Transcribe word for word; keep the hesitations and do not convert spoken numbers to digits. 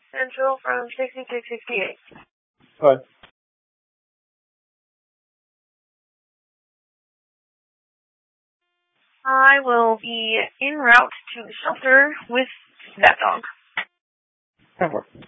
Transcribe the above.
Central from sixty-six sixty-eight. Go ahead. I will be en route to the shelter with that dog. Ten four.